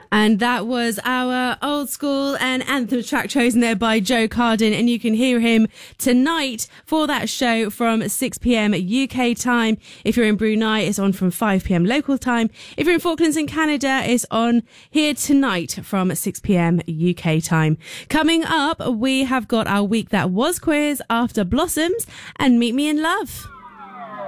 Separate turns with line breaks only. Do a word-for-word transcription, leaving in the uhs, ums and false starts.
And that was our old school and anthem track chosen there by Joe Carden. And you can hear him tonight for that show from six p.m. U K time. If you're in Brunei, it's on from five p.m. local time. If you're in Falklands in Canada, it's on here tonight from six p.m. U K time. Coming up, we have got our week that was quiz after Blossoms and Meet Me in Love.